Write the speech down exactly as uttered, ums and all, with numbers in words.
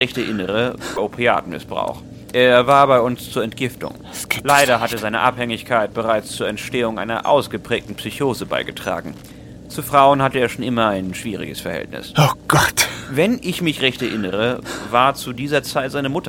recht erinnere, Opiatmissbrauch. Er war bei uns zur Entgiftung. Leider hatte seine Abhängigkeit bereits zur Entstehung einer ausgeprägten Psychose beigetragen. Zu Frauen hatte er schon immer ein schwieriges Verhältnis. Oh Gott. Wenn ich mich recht erinnere, war zu dieser Zeit seine Mutter